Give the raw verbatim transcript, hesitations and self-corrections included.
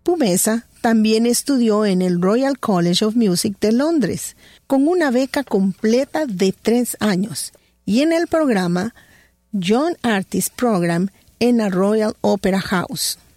Pumesa también estudió en el Royal College of Music de Londres, con una beca completa de tres años, y en el programa Young Artist Program en la Royal Opera House.